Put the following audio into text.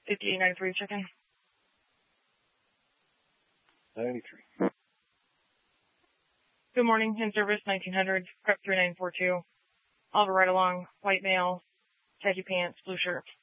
5893, check-in. 93. Good morning, in service 1900, prep 3942. Oliver right along, white male, khaki pants, blue shirt.